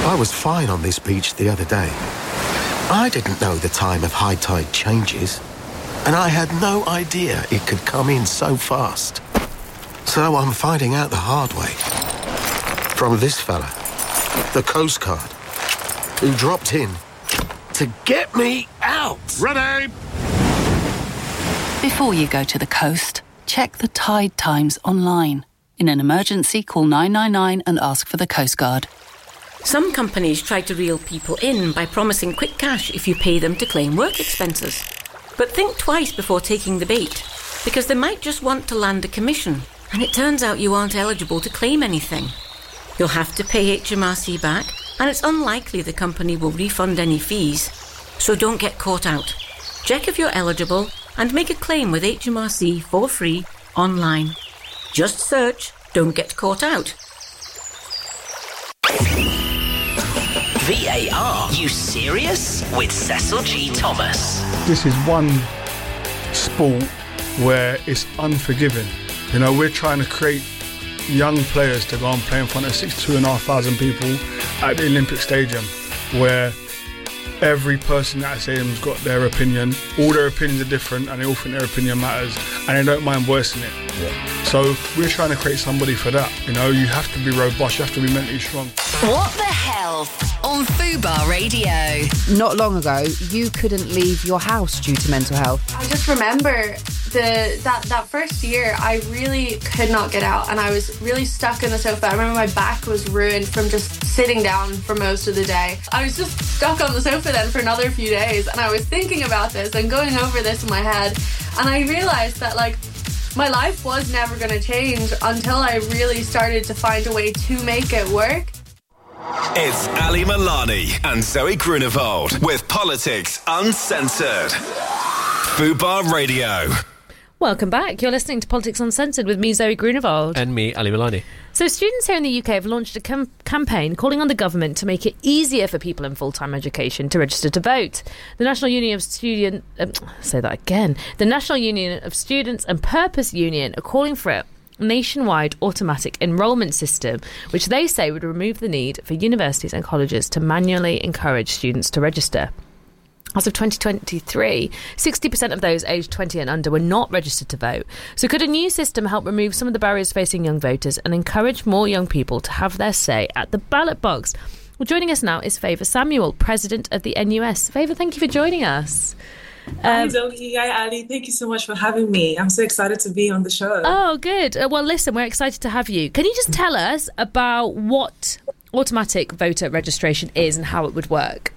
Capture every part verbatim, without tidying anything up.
I was fine on this beach the other day. I didn't know the time of high tide changes, and I had no idea it could come in so fast. So I'm finding out the hard way. From this fella, the Coast Guard, who dropped in to get me out. Ready! Before you go to the coast, check the tide times online. In an emergency, call nine nine nine and ask for the Coast Guard. Some companies try to reel people in by promising quick cash if you pay them to claim work expenses. But think twice before taking the bait, because they might just want to land a commission, and it turns out you aren't eligible to claim anything. You'll have to pay H M R C back, and it's unlikely the company will refund any fees. So don't get caught out. Check if you're eligible and make a claim with H M R C for free online. Just search Don't Get Caught Out. V A R, you serious? With Cecil G. Thomas. This is one sport where it's unforgiving. You know, we're trying to create young players to go and play in front of sixty-two and a half thousand people at the Olympic Stadium, where every person at that stadium's got their opinion. All their opinions are different, and they all think their opinion matters, and they don't mind voicing it. Yeah. So we're trying to create somebody for that. You know, you have to be robust, you have to be mentally strong. What the Health on Fubar Radio. Not long ago, you couldn't leave your house due to mental health. I just remember the that, that first year, I really could not get out, and I was really stuck in the sofa. I remember my back was ruined from just sitting down for most of the day. I was just stuck on the sofa then for another few days, and I was thinking about this and going over this in my head, and I realised that, like, my life was never going to change until I really started to find a way to make it work. It's Ali Milani and Zoe Grunewald with Politics Uncensored. Fubar Radio. Welcome back. You're listening to Politics Uncensored with me, Zoe Grunewald. And me, Ali Milani. So students here in the U K have launched a cam- campaign calling on the government to make it easier for people in full-time education to register to vote. The National Union of Student... Um, say that again. The National Union of Students and Purpose Union are calling for a nationwide automatic enrolment system, which they say would remove the need for universities and colleges to manually encourage students to register. As of twenty twenty-three, sixty percent of those aged twenty and under were not registered to vote. So could a new system help remove some of the barriers facing young voters and encourage more young people to have their say at the ballot box? Well, joining us now is Favour Samuel, President of the N U S. Favour, thank you for joining us. Hi, um, Zoe. Hi, Ali. Thank you so much for having me. I'm so excited to be on the show. Oh, good. Uh, well, listen, we're excited to have you. Can you just tell us about what automatic voter registration is and how it would work?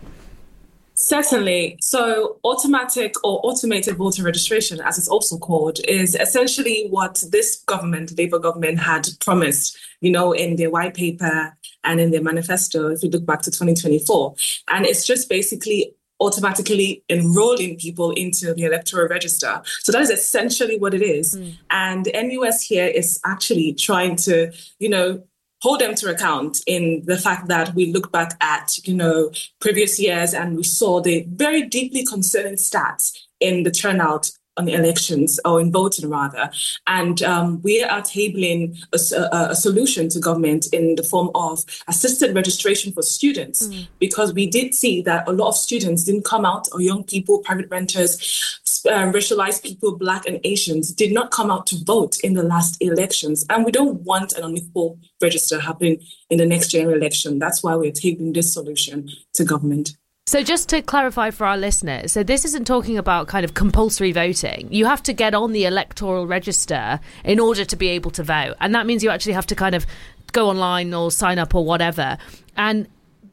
Certainly. So automatic or automated voter registration, as it's also called, is essentially what this government, Labour government, had promised, you know, in their white paper and in their manifesto, if you look back to twenty twenty-four. And it's just basically automatically enrolling people into the electoral register. So that is essentially what it is. Mm. And the N U S here is actually trying to, you know, hold them to account in the fact that we look back at, you know, previous years and we saw the very deeply concerning stats in the turnout on the elections, or in voting rather. And um, we are tabling a, a, a solution to government in the form of assisted registration for students, mm. because we did see that a lot of students didn't come out, or young people, private renters, uh, racialized people, Black and Asians did not come out to vote in the last elections. And we don't want an unequal register happening in the next general election. That's why we're tabling this solution to government. So just to clarify for our listeners, so this isn't talking about kind of compulsory voting. You have to get on the electoral register in order to be able to vote. And that means you actually have to kind of go online or sign up or whatever. And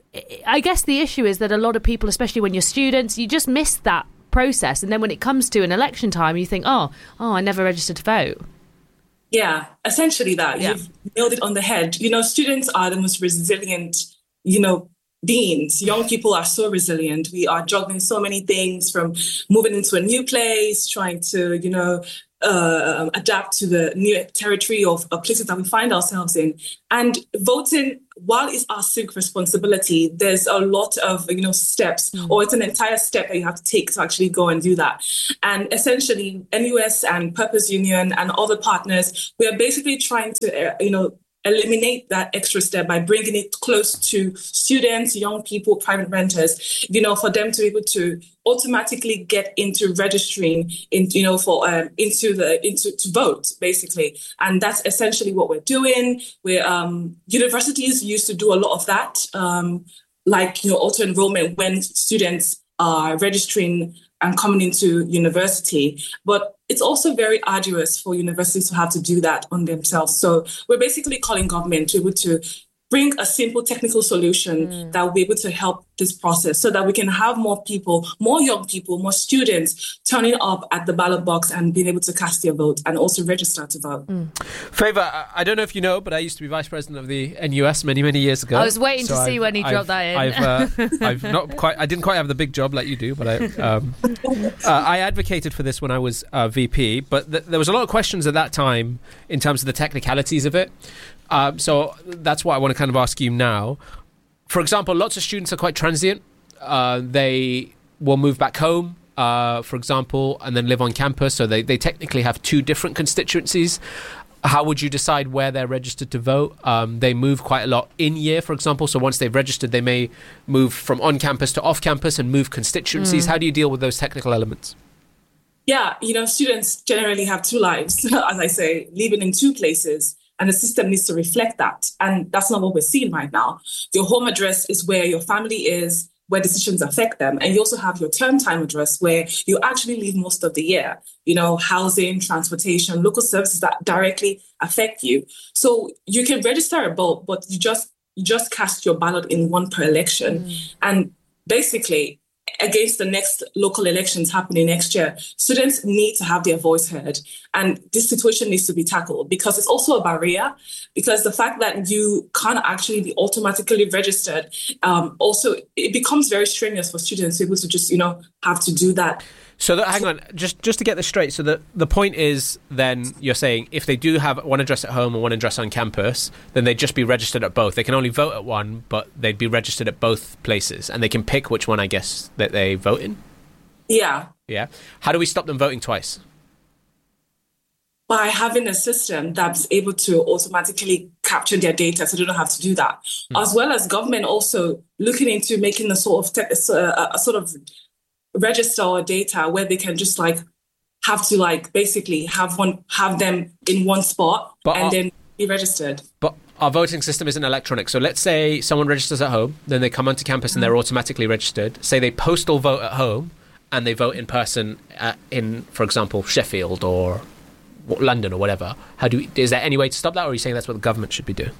I guess the issue is that a lot of people, especially when you're students, you just miss that process. And then when it comes to an election time, you think, oh, oh, I never registered to vote. Yeah, essentially that. Yeah. You've nailed it on the head. You know, students are the most resilient, you know, beings. Young people are so resilient. We are juggling so many things, from moving into a new place, trying to, you know, uh, adapt to the new territory of, of places that we find ourselves in. And voting, while it's our civic responsibility, there's a lot of, you know, steps, mm. or it's an entire step that you have to take to actually go and do that. And essentially, N U S and Purpose Union and other partners, we are basically trying to, uh, you know, eliminate that extra step by bringing it close to students, young people, private renters, you know, for them to be able to automatically get into registering in, you know, for um, into the into to vote, basically. And that's essentially what we're doing. We're um, universities used to do a lot of that, um, like, you know, auto enrollment when students are registering and coming into university. But it's also very arduous for universities to have to do that on themselves. So we're basically calling government to be able to bring a simple technical solution mm. that will be able to help this process so that we can have more people, more young people, more students turning up at the ballot box and being able to cast their vote and also register to vote. Mm. Favour, I don't know if you know, but I used to be vice president of the N U S many, many years ago. I was waiting so to see I've, when he I've, dropped that in. I've, uh, I've not quite, I didn't quite have the big job like you do, but I, um, uh, I advocated for this when I was uh, V P, but th- there was a lot of questions at that time in terms of the technicalities of it. Um, so that's what I want to kind of ask you now. For example, lots of students are quite transient. Uh, they will move back home, uh, for example, and then live on campus. So they, they technically have two different constituencies. How would you decide where they're registered to vote? Um, they move quite a lot in year, for example. So once they've registered, they may move from on campus to off campus and move constituencies. Mm. How do you deal with those technical elements? Yeah, you know, students generally have two lives, as I say, living in two places. And the system needs to reflect that. And that's not what we're seeing right now. Your home address is where your family is, where decisions affect them. And you also have your term time address where you actually live most of the year. You know, housing, transportation, local services that directly affect you. So you can register a vote, but you just you just cast your ballot in one per election. Mm. And basically, against the next local elections happening next year, students need to have their voice heard. And this situation needs to be tackled because it's also a barrier, because the fact that you can't actually be automatically registered, um, also, it becomes very strenuous for students to be able to just, you know, have to do that. So that, hang on, just just to get this straight. So the, the point is then you're saying if they do have one address at home and one address on campus, then they'd just be registered at both. They can only vote at one, but they'd be registered at both places. And they can pick which one, I guess, that they vote in? Yeah. Yeah. How do we stop them voting twice? By having a system that's able to automatically capture their data so they don't have to do that. Mm. As well as government also looking into making a sort of, te- a, a sort of register or data where they can just like have to like basically have one have them in one spot but and our, then be registered. But our voting system isn't electronic. So let's say someone registers at home, then they come onto campus and they're automatically registered. Say they postal vote at home and they vote in person at, in, for example, Sheffield or London or whatever. How do we, is there any way to stop that, or are you saying that's what the government should be doing?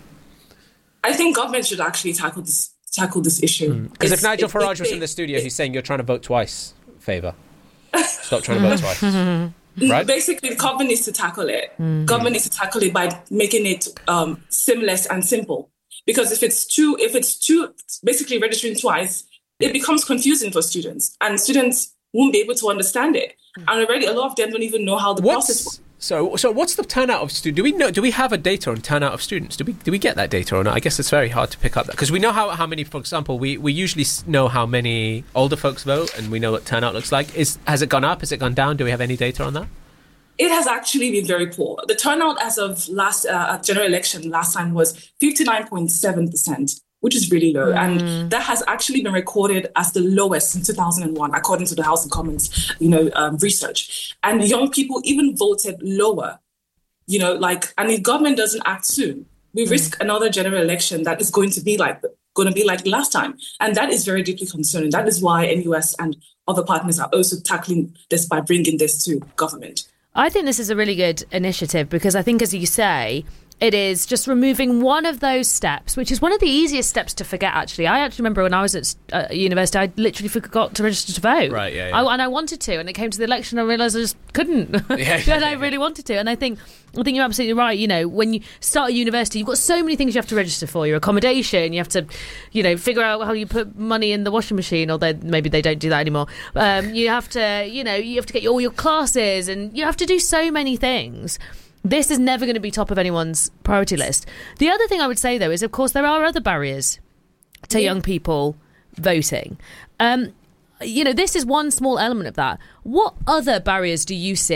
I think government should actually tackle this tackle this issue. Because mm. if Nigel Farage was in the studio, it, he's saying you're trying to vote twice. Favour. Stop trying to vote twice. Right? Basically, government needs to tackle it. Mm. Government needs to tackle it by making it um, seamless and simple. Because if it's two, if it's two, basically registering twice, it becomes confusing for students, and students won't be able to understand it. Mm. And already, a lot of them don't even know how the What's, process works. So, so what's the turnout of students? Do we know? Do we have a data on turnout of students? Do we do we get that data or not? I guess it's very hard to pick up that because we know how, how many. For example, we, we usually know how many older folks vote, and we know what turnout looks like. Is has it gone up? Has it gone down? Do we have any data on that? It has actually been very poor. The turnout as of last uh, general election last time was fifty-nine point seven percent, which is really low. Mm. And that has actually been recorded as the lowest in two thousand one, according to the House of Commons, you know, um, research. And young people even voted lower, you know, like, and if government doesn't act soon, we mm. risk another general election that is going to be like, going to be like last time. And that is very deeply concerning. That is why N U S and other partners are also tackling this by bringing this to government. I think this is a really good initiative because I think, as you say, it is just removing one of those steps, which is one of the easiest steps to forget, actually. I actually remember when I was at uh, university, I literally forgot to register to vote. Right, yeah, yeah. I, and I wanted to, and it came to the election, I realised I just couldn't. Yeah, yeah, and I really wanted to. And I think I think you're absolutely right. You know, when you start at university, you've got so many things you have to register for. Your accommodation, you have to, you know, figure out how you put money in the washing machine, although maybe they don't do that anymore. Um, you have to, you know, you have to get all your classes, and you have to do so many things. This is never going to be top of anyone's priority list. The other thing I would say, though, is, of course, there are other barriers to young people voting. Um, you know, this is one small element of that. What other barriers do you see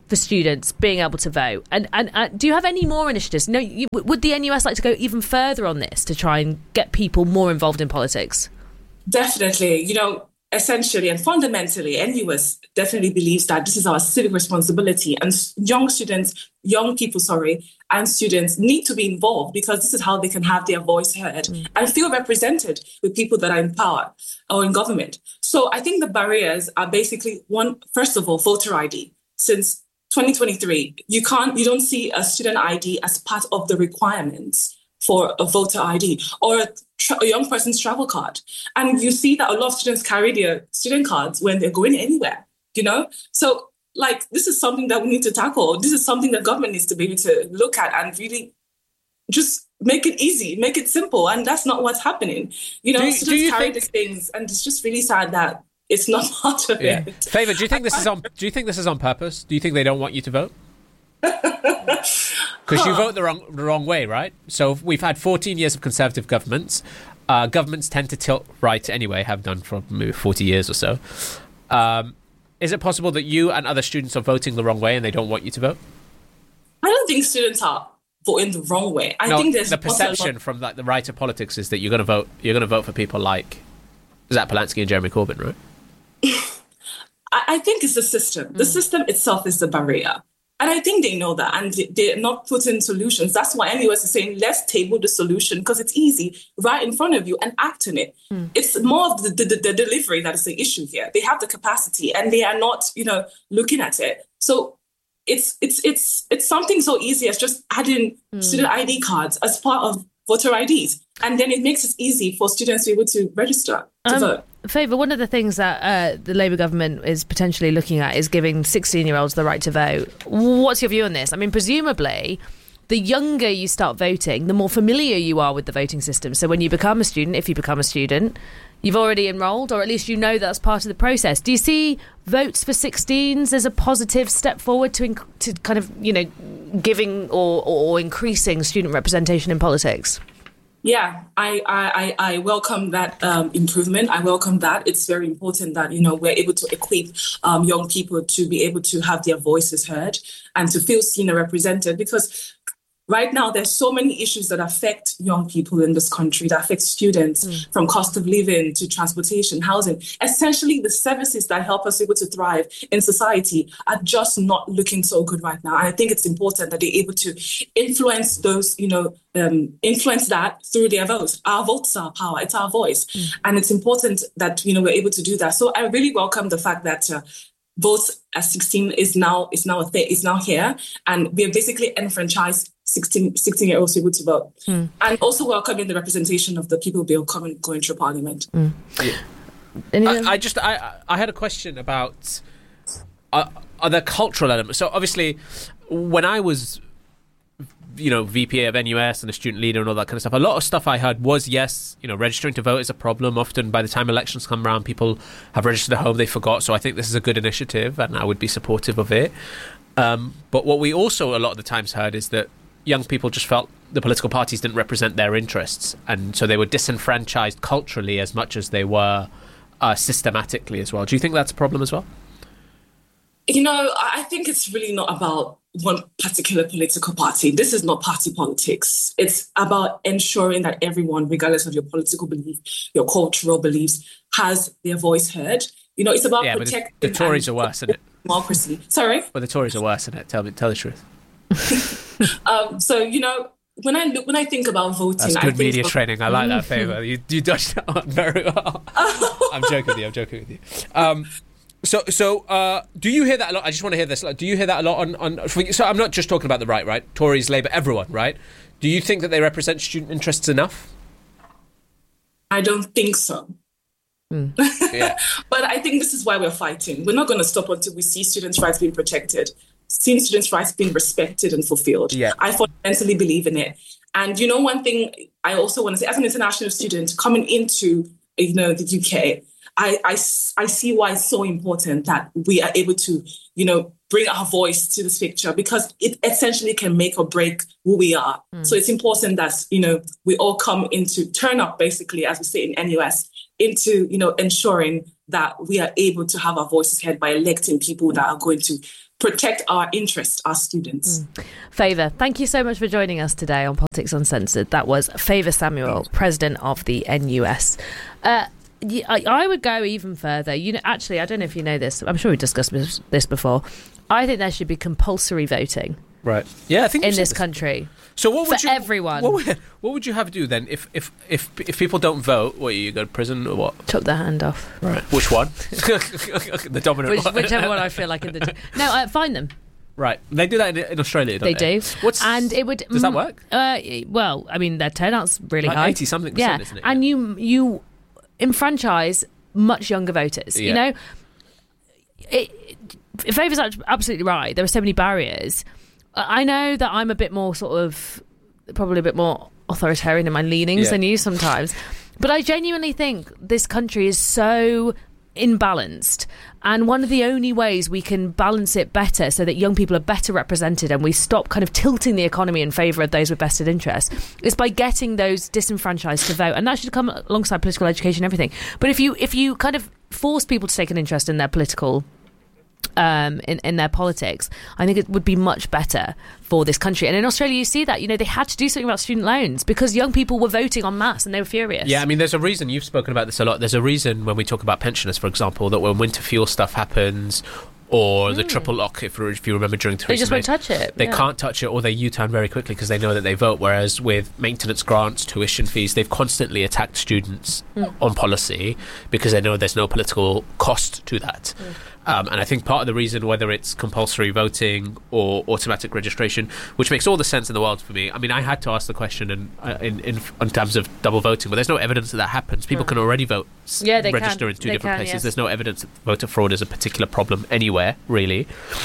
for students being able to vote? And and uh, do you have any more initiatives? No, you, would the N U S like to go even further on this to try and get people more involved in politics? Definitely. You know, essentially and fundamentally, N U S definitely believes that this is our civic responsibility, and young students, young people, sorry, and students need to be involved because this is how they can have their voice heard mm. and feel represented with people that are in power or in government. So I think the barriers are basically one, first of all, voter I D. Since twenty twenty-three, you can't, you don't see a student I D as part of the requirements for a voter I D or a, tra- a young person's travel card. And you see that a lot of students carry their student cards when they're going anywhere, you know? So like, this is something that we need to tackle. This is something that government needs to be able to look at and really just make it easy, make it simple. And that's not what's happening. You know, do you, students do you carry think... these things, and it's just really sad that it's not part of yeah. it. Favour, do you think this is on? Do you think this is on purpose? Do you think they don't want you to vote? Because huh. you vote the wrong the wrong way, right? So we've had fourteen years of Conservative governments. Uh, governments tend to tilt right anyway, have done for maybe forty years or so. Um, is it possible that you and other students are voting the wrong way and they don't want you to vote? I don't think students are voting the wrong way. I no, think there's the perception lot- from like the right of politics is that you're going to vote. You're going to vote for people like Zach Polanski and Jeremy Corbyn, right? I think it's the system. The system itself is the barrier. And I think they know that, and they're not putting solutions. That's why N U S is saying, let's table the solution, because it's easy right in front of you, and act on it. Mm. It's more of the, the, the delivery that is the issue here. They have the capacity and they are not, you know, looking at it. So it's it's it's it's something so easy as just adding mm. student I D cards as part of voter I Ds. And then it makes it easy for students to be able to register to um, vote. Favour, one of the things that uh, the Labour government is potentially looking at is giving sixteen-year-olds the right to vote. What's your view on this? I mean, presumably, the younger you start voting, the more familiar you are with the voting system. So when you become a student, if you become a student, you've already enrolled, or at least you know that's part of the process. Do you see votes for sixteens as a positive step forward to inc- to kind of, you know, giving or, or increasing student representation in politics? Yeah, I, I, I welcome that um, improvement. I welcome that. It's very important that, you know, we're able to equip um, young people to be able to have their voices heard and to feel seen and represented, because right now, there's so many issues that affect young people in this country, that affect students, mm. from cost of living to transportation, housing. Essentially, the services that help us able to thrive in society are just not looking so good right now. And I think it's important that they're able to influence those, you know, um, influence that through their votes. Our votes are power. It's our voice. Mm. And it's important that, you know, we're able to do that. So I really welcome the fact that uh, votes at sixteen is now is now a thing, is now here, and we are basically enfranchised sixteen, sixteen-year-olds able to vote. Mm. And also welcoming the representation of the People Bill coming going through Parliament. Mm. Yeah. I, I just I I had a question about uh, are there cultural elements? So obviously, when I was, you know, V P of N U S and a student leader and all that kind of stuff, a lot of stuff I heard was, yes, you know, registering to vote is a problem. Often by the time elections come around, people have registered at home, they forgot. So I think this is a good initiative and I would be supportive of it. Um, but what we also a lot of the times heard is that young people just felt the political parties didn't represent their interests. And so they were disenfranchised culturally as much as they were uh, systematically as well. Do you think that's a problem as well? You know, I think it's really not about one particular political party. This is not party politics. It's about ensuring that everyone, regardless of your political belief, your cultural beliefs, has their voice heard. You know, it's about yeah, protecting... The, the Tories are worse, isn't it? Democracy. Sorry? Well, the Tories are worse, isn't it? Tell me, tell the truth. um, so, you know, when I look, when I think about voting... That's good I think media about- training. I like that, Favour. You, you dodged that one very well. I'm joking with you. I'm joking with you. Um, so, so uh, do you hear that a lot? I just want to hear this. Do you hear that a lot on, on... So I'm not just talking about the right, right? Tories, Labour, everyone, right? Do you think that they represent student interests enough? I don't think so. Mm. Yeah. But I think this is why we're fighting. We're not going to stop until we see students' rights being protected, seeing students' rights being respected and fulfilled. Yeah. I fundamentally believe in it. And, you know, one thing I also want to say, as an international student coming into, you know, the U K, I, I, I see why it's so important that we are able to, you know, bring our voice to this picture, because it essentially can make or break who we are. Mm. So it's important that, you know, we all come into, turn up basically, as we say in N U S, into, you know, ensuring that we are able to have our voices heard by electing people that are going to protect our interests, our students. Mm. Favour, thank you so much for joining us today on Politics Uncensored. That was Favour Samuel, President of the N U S. Uh, I, I would go even further. You know, actually, I don't know if you know this. I'm sure we discussed this before. I think there should be compulsory voting. Right. Yeah, I think in this country. So what would for you, everyone? What would, what would you have to do then if if if if people don't vote? What, you go to prison or what? Chop their hand off. Right. Which one? The dominant Which, one. Whichever one I feel like in the no, uh, fine them. Right. They do that in, in Australia, don't they? They do. What's, and it would. Does that work? Uh, well, I mean, their turnout's really like high. eighty something percent, yeah. isn't it? And you you enfranchise much younger voters. Yeah. You know, it, it, Favour's absolutely right. There are so many barriers. I know that I'm a bit more sort of, probably a bit more authoritarian in my leanings Yeah. than you sometimes. But I genuinely think this country is so imbalanced. And one of the only ways we can balance it better so that young people are better represented and we stop kind of tilting the economy in favour of those with vested interests is by getting those disenfranchised to vote. And that should come alongside political education and everything. But if you if you kind of force people to take an interest in their political Um, in, in their politics, I think it would be much better for this country. And in Australia, you see that, you know, they had to do something about student loans because young people were voting en masse and they were furious. Yeah, I mean, there's a reason, you've spoken about this a lot, there's a reason when we talk about pensioners, for example, that when winter fuel stuff happens or mm. the triple lock, if, if you remember during Theresa They just May, won't touch it. They yeah. can't touch it or they U-turn very quickly because they know that they vote, whereas with maintenance grants, tuition fees, they've constantly attacked students mm. on policy because they know there's no political cost to that. Mm. Um, and I think part of the reason, whether it's compulsory voting or automatic registration, which makes all the sense in the world for me. I mean, I had to ask the question in uh, in, in, in terms of double voting, but there's no evidence that that happens. People mm. can already vote, yeah, they register can. in two they different can, places. Yes. There's no evidence that voter fraud is a particular problem anywhere, really.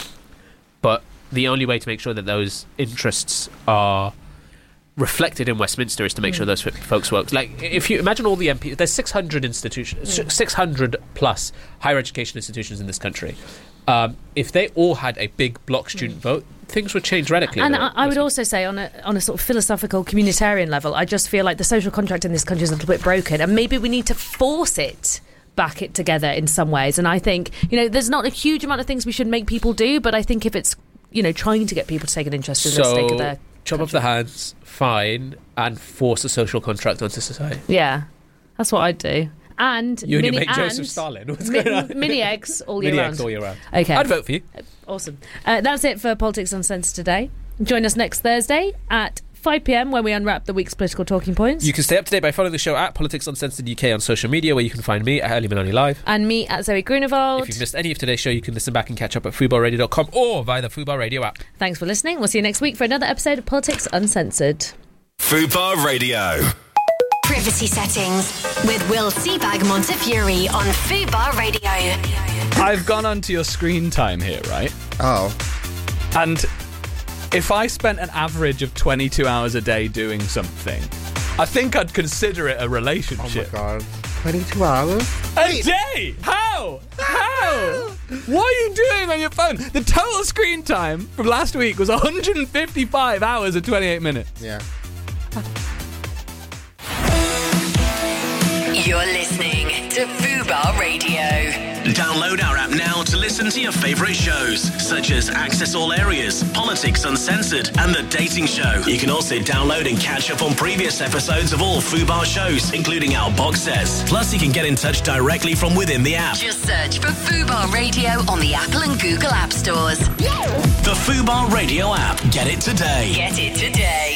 But the only way to make sure that those interests are reflected in Westminster is to make mm. sure those folks work. Like, if you imagine all the M Ps, there's six hundred institutions, mm. six hundred plus higher education institutions in this country. Um, if they all had a big block student mm. vote, things would change radically. And I, I would also say, on a on a sort of philosophical, communitarian level, I just feel like the social contract in this country is a little bit broken, and maybe we need to force it back it together in some ways. And I think, you know, there's not a huge amount of things we should make people do, but I think if it's, you know, trying to get people to take an interest in so, the stake of their chop off the hands, fine, and force a social contract onto society. Yeah, that's what I'd do. And you and mini, your mate and Joseph Stalin. What's mi- going on? Mini eggs all year mini round. eggs all year round. Okay, I'd vote for you. Awesome. Uh, that's it for Politics Uncensored today. Join us next Thursday at five p.m. when we unwrap the week's political talking points. You can stay up to date by following the show at Politics Uncensored U K on social media, where you can find me at Ali Maloney Live. And me at Zoe Grunewald. If you've missed any of today's show, you can listen back and catch up at fubar radio dot com or via the Fubar Radio app. Thanks for listening. We'll see you next week for another episode of Politics Uncensored. Fubar Radio. Privacy settings with Will Seabag Montefiore on Fubar Radio. I've gone onto your screen time here, right? Oh. And if I spent an average of twenty-two hours a day doing something, I think I'd consider it a relationship. Oh my god. twenty-two hours? A day? How? How? What are you doing on your phone? The total screen time from last week was one hundred fifty-five hours and twenty-eight minutes. Yeah. You're listening to Fubar Radio. Download our app now to listen to your favourite shows, such as Access All Areas, Politics Uncensored, and The Dating Show. You can also download and catch up on previous episodes of all Fubar shows, including our box sets. Plus, you can get in touch directly from within the app. Just search for Fubar Radio on the Apple and Google App Stores. The Fubar Radio app. Get it today. Get it today.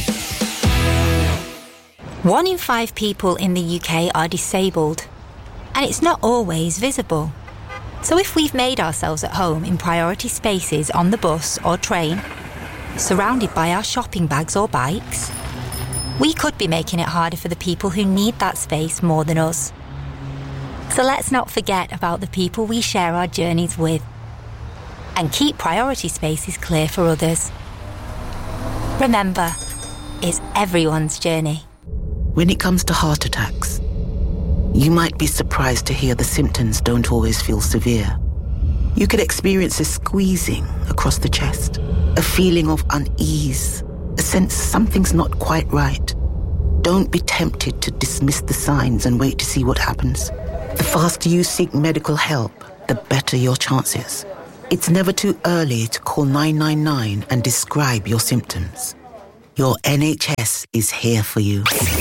One in five people in the U K are disabled, and it's not always visible. So if we've made ourselves at home in priority spaces on the bus or train, surrounded by our shopping bags or bikes, we could be making it harder for the people who need that space more than us. So let's not forget about the people we share our journeys with, and keep priority spaces clear for others. Remember, it's everyone's journey. When it comes to heart attacks, you might be surprised to hear the symptoms don't always feel severe. You could experience a squeezing across the chest, a feeling of unease, a sense something's not quite right. Don't be tempted to dismiss the signs and wait to see what happens. The faster you seek medical help, the better your chances. It's never too early to call nine nine nine and describe your symptoms. Your N H S is here for you.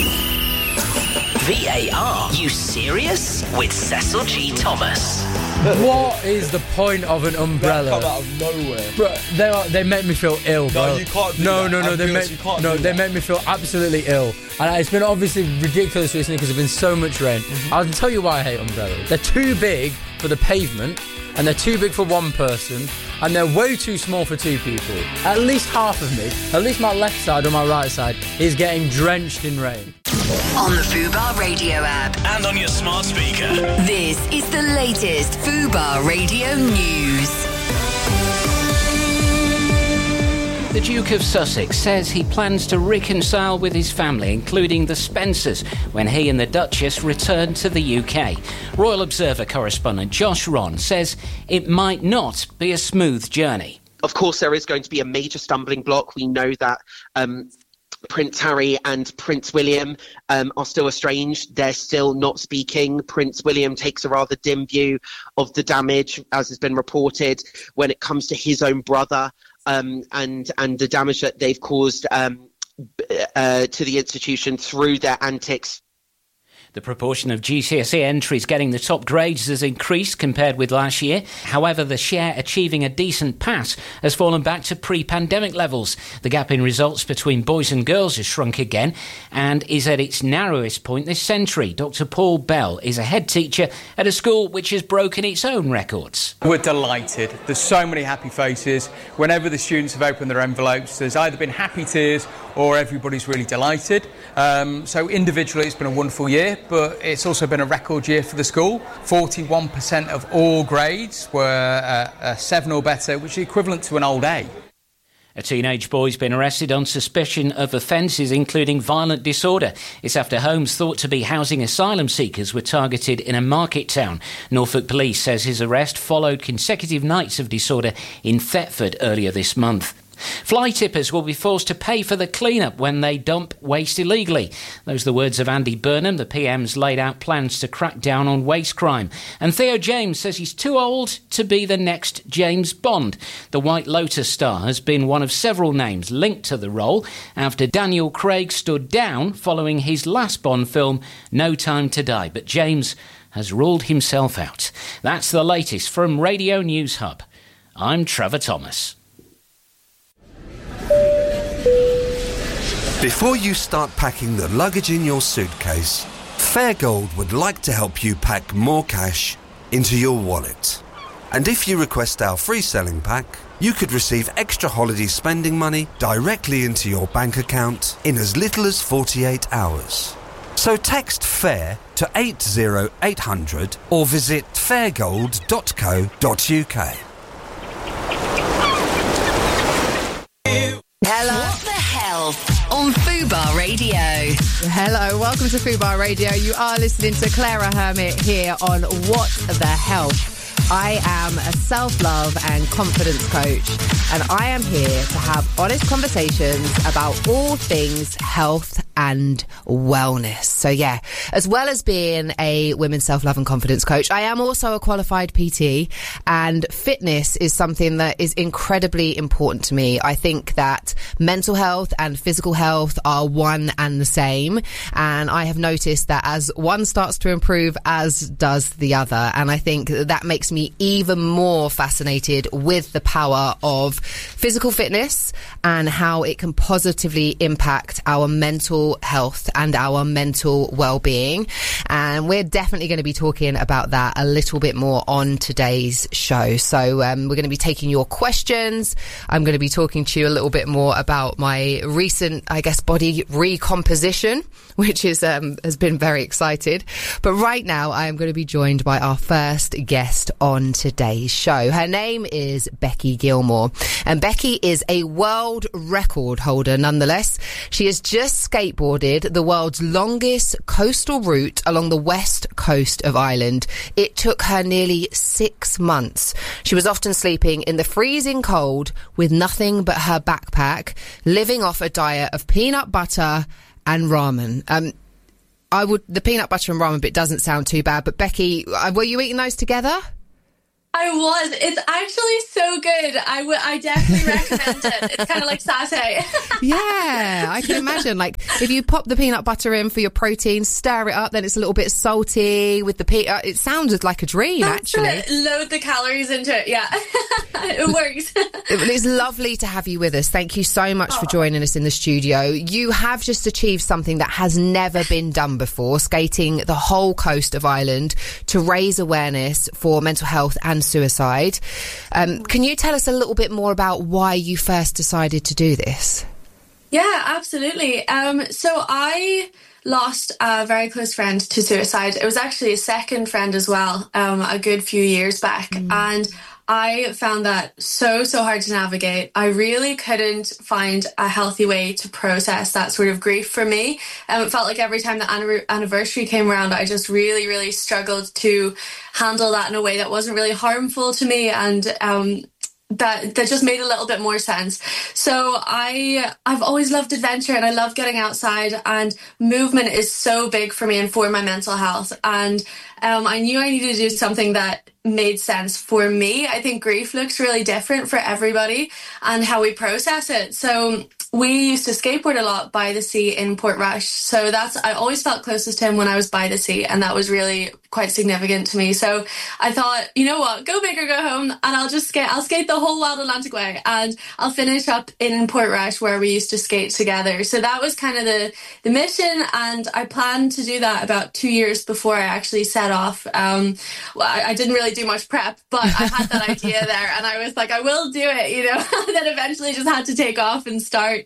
V A R, you serious? With Cecil G. Thomas. What is the point of an umbrella? That come out of nowhere. Bro, they are, they make me feel ill, bro. No, you can't do no, that. No, no, no. They Ambulance, make you can't no, do they that. make me feel absolutely ill. And it's been obviously ridiculous recently because there's been so much rain. Mm-hmm. I'll tell you why I hate umbrellas. They're too big for the pavement, and they're too big for one person, and they're way too small for two people. At least half of me, at least my left side or my right side, is getting drenched in rain. On the Fubar Radio app. And on your smart speaker. This is the latest Fubar Radio news. The Duke of Sussex says he plans to reconcile with his family, including the Spencers, when he and the Duchess return to the U K. Royal Observer correspondent Josh Ron says it might not be a smooth journey. Of course, there is going to be a major stumbling block. We know that um, Prince Harry and Prince William um, are still estranged. They're still not speaking. Prince William takes a rather dim view of the damage, as has been reported, when it comes to his own brother. Um, and and the damage that they've caused um, uh, to the institution through their antics. The proportion of G C S E entries getting the top grades has increased compared with last year. However, the share achieving a decent pass has fallen back to pre-pandemic levels. The gap in results between boys and girls has shrunk again and is at its narrowest point this century. Doctor Paul Bell is a head teacher at a school which has broken its own records. We're delighted. There's so many happy faces. Whenever the students have opened their envelopes, there's either been happy tears or everybody's really delighted. Um, so individually, it's been a wonderful year, but it's also been a record year for the school. forty-one percent of all grades were uh, a seven or better, which is equivalent to an old A. A teenage boy's been arrested on suspicion of offences including violent disorder. It's after homes thought to be housing asylum seekers were targeted in a market town. Norfolk Police says his arrest followed consecutive nights of disorder in Thetford earlier this month. Fly tippers will be forced to pay for the clean-up when they dump waste illegally. Those are the words of Andy Burnham. The P M's laid out plans to crack down on waste crime. And Theo James says he's too old to be the next James Bond. The White Lotus star has been one of several names linked to the role after Daniel Craig stood down following his last Bond film, No Time to Die. But James has ruled himself out. That's the latest from Radio News Hub. I'm Trevor Thomas. Before you start packing the luggage in your suitcase, Fairgold would like to help you pack more cash into your wallet. And if you request our free selling pack, you could receive extra holiday spending money directly into your bank account in as little as forty-eight hours. So text FAIR to eight zero eight hundred or visit fairgold dot co dot uk. Hello. What the health on Fubar Radio. Hello, welcome to Fubar Radio. You are listening to Clara Hermit here on What the Health. I am a self-love and confidence coach, and I am here to have honest conversations about all things health and wellness. So yeah, as well as being a women's self-love and confidence coach, I am also a qualified P T, and fitness is something that is incredibly important to me. I think that mental health and physical health are one and the same, and I have noticed that as one starts to improve, as does the other, and I think that, that makes me even more fascinated with the power of physical fitness and how it can positively impact our mental health and our mental well-being. And we're definitely going to be talking about that a little bit more on today's show. So um, we're going to be taking your questions. I'm going to be talking to you a little bit more about my recent, I guess, body recomposition, which is um, has been very excited. But right now, I am going to be joined by our first guest on today's show. Her name is Becky Gilmore, and Becky is a world record holder nonetheless. She has just skateboarded the world's longest coastal route along the west coast of Ireland. It took her nearly six months. She was often sleeping in the freezing cold with nothing but her backpack, living off a diet of peanut butter and ramen. Um, I would the peanut butter and ramen bit doesn't sound too bad, but Becky, were you eating those together? I was. It's actually so good. I would. I definitely recommend it. It's kind of like satay. Yeah, I can imagine. Like if you pop the peanut butter in for your protein, stir it up, then it's a little bit salty with the peanut. It sounded like a dream, That's actually. It. Load the calories into it. Yeah, it works. It's lovely to have you with us. Thank you so much oh. for joining us in the studio. You have just achieved something that has never been done before, skating the whole coast of Ireland to raise awareness for mental health and suicide. Um, can you tell us a little bit more about why you first decided to do this? Yeah, absolutely. Um, so I lost a very close friend to suicide. It was actually a second friend as well, um, a good few years back. Mm. And I found that so, so hard to navigate. I really couldn't find a healthy way to process that sort of grief for me. Um, it felt like every time the anniversary came around, I just really, really struggled to handle that in a way that wasn't really harmful to me, and um, that that just made a little bit more sense. So I, I've always loved adventure, and I love getting outside, and movement is so big for me and for my mental health. And um, I knew I needed to do something that made sense for me. I think grief looks really different for everybody and how we process it. So we used to skateboard a lot by the sea in Portrush. So that's, I always felt closest to him when I was by the sea, and that was really quite significant to me. So I thought, you know what, go big or go home, and I'll just skate, I'll skate the whole Wild Atlantic Way, and I'll finish up in Portrush where we used to skate together. So that was kind of the, the mission, and I planned to do that about two years before I actually set off. Um, well, I, I didn't really do much prep, but I had that idea there, and I was like, I will do it, you know, and then eventually just had to take off and start.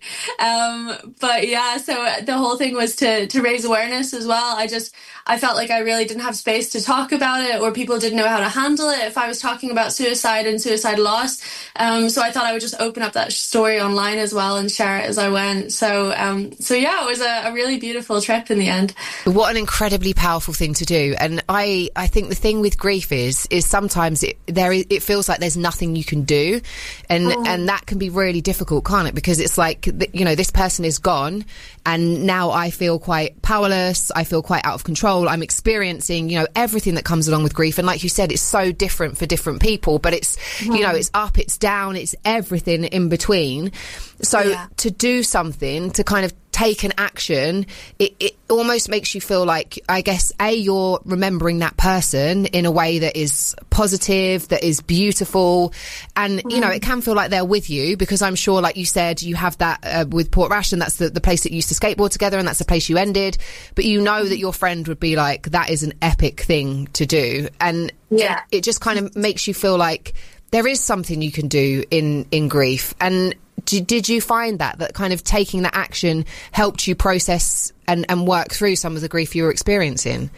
Um, but yeah, so the whole thing was to, to raise awareness as well. I just, I felt like I really didn't have space to talk about it, or people didn't know how to handle it if I was talking about suicide and suicide loss. Um, so I thought I would just open up that story online as well and share it as I went. So, um, so yeah, it was a, a really beautiful trip in the end. What an incredibly powerful thing to do. And I, I think the thing with grief is, is sometimes it, there is, it feels like there's nothing you can do. And, oh. and that can be really difficult, can't it? Because it's like, you know, this person is gone, and now I feel quite powerless. I feel quite out of control. I'm experiencing, you know, everything that comes along with grief. And like you said, it's so different for different people, but it's, mm-hmm. you know, it's up, it's down, it's everything in between. So yeah. to do something, to kind of take an action, it, it almost makes you feel like, I guess, A, you're remembering that person in a way that is positive, that is beautiful. And, mm. you know, it can feel like they're with you, because I'm sure, like you said, you have that uh, with Portrush, and that's the, the place that you used to skateboard together, and that's the place you ended. But you know that your friend would be like, that is an epic thing to do. And yeah. it, it just kind of makes you feel like there is something you can do in, in grief. And did you find that, that kind of taking that action helped you process and, and work through some of the grief you were experiencing?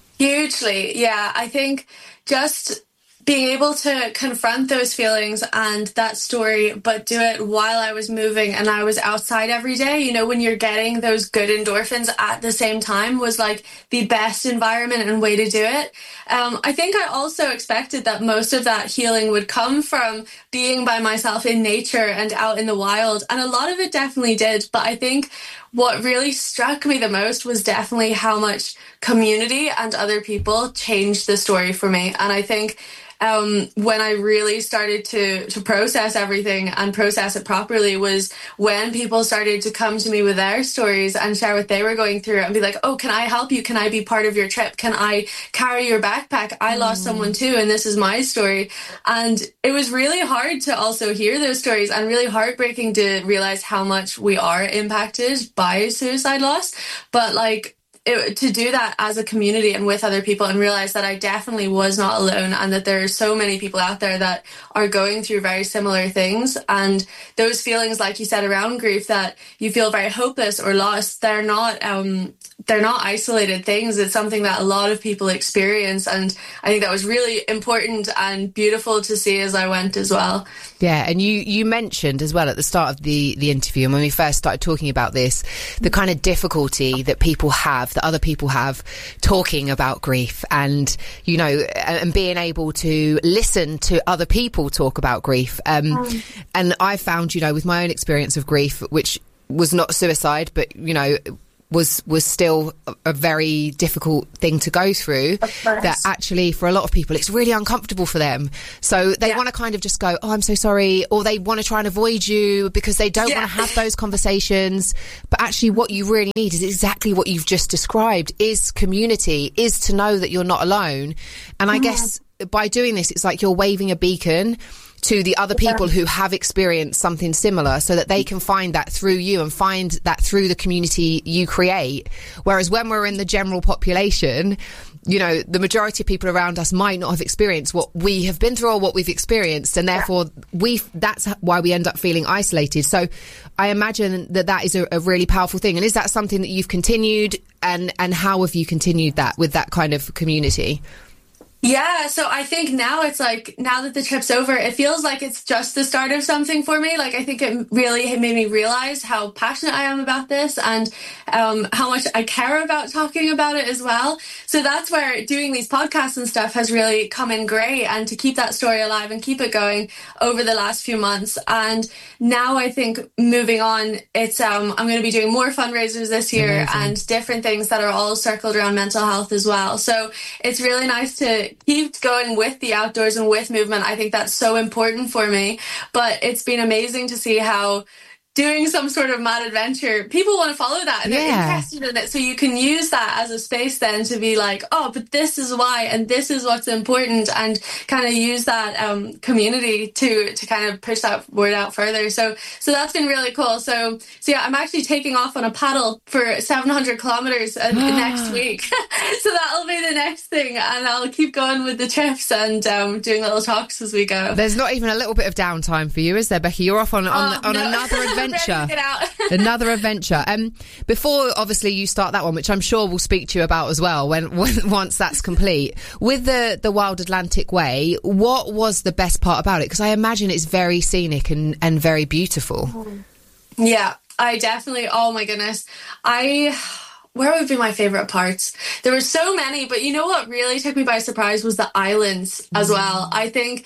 Hugely, yeah. I think just being able to confront those feelings and that story, but do it while I was moving and I was outside every day, you know, when you're getting those good endorphins at the same time, was like the best environment and way to do it. Um, I think I also expected that most of that healing would come from being by myself in nature and out in the wild. And a lot of it definitely did. But I think what really struck me the most was definitely how much community and other people changed the story for me. And I think Um, when I really started to, to process everything and process it properly was when people started to come to me with their stories and share what they were going through, and be like, oh, can I help you? Can I be part of your trip? Can I carry your backpack? I lost mm. someone too, and this is my story. And it was really hard to also hear those stories, and really heartbreaking to realize how much we are impacted by suicide loss. But like, It, to do that as a community and with other people, and realize that I definitely was not alone, and that there are so many people out there that are going through very similar things. And those feelings, like you said, around grief, that you feel very hopeless or lost, they're not um, they're not isolated things. It's something that a lot of people experience, and I think that was really important and beautiful to see as I went as well. Yeah, and you, you mentioned as well at the start of the, the interview, and when we first started talking about this, the kind of difficulty that people have, that other people have, talking about grief, and, you know, and being able to listen to other people talk about grief. Um, um. And I found, you know, with my own experience of grief, which was not suicide, but, you know, was was still a, a very difficult thing to go through, that actually for a lot of people it's really uncomfortable for them. So they yeah. want to kind of just go, oh, I'm so sorry, or they want to try and avoid you because they don't yeah. want to have those conversations. But actually what you really need is exactly what you've just described, is community, is to know that you're not alone. And I mm. guess by doing this, it's like you're waving a beacon to the other people who have experienced something similar, so that they can find that through you and find that through the community you create. Whereas when we're in the general population, you know, the majority of people around us might not have experienced what we have been through or what we've experienced, and therefore we that's why we end up feeling isolated. So I imagine that that is a, a really powerful thing. And is that something that you've continued, and and how have you continued that with that kind of community? Yeah, so I think now it's like, now that the trip's over, it feels like it's just the start of something for me. Like, I think it really made me realize how passionate I am about this, and um, how much I care about talking about it as well. So that's where doing these podcasts and stuff has really come in great, and to keep that story alive and keep it going over the last few months. And now I think moving on, it's um, I'm going to be doing more fundraisers this year. Amazing. And different things that are all circled around mental health as well. So it's really nice to keep going with the outdoors and with movement. I think that's so important for me. But it's been amazing to see how doing some sort of mad adventure, people want to follow that, and yeah. they're interested in it. So you can use that as a space then to be like, oh, but this is why, and this is what's important, and kind of use that um, community to to kind of push that word out further. So so that's been really cool. So so yeah, I'm actually taking off on a paddle for seven hundred kilometers uh, next week. So that'll be the next thing, and I'll keep going with the trips and um, doing little talks as we go. There's not even a little bit of downtime for you, is there, Becky? You're off on on, oh, on no. another adventure. Adventure. Another adventure. Um, before, obviously, you start that one, which I'm sure we'll speak to you about as well when, when once that's complete. With the, the Wild Atlantic Way, what was the best part about it? Because I imagine it's very scenic and, and very beautiful. Yeah, I definitely, oh my goodness. I... Where would be my favourite parts? There were so many, but you know what really took me by surprise was the islands as well. I think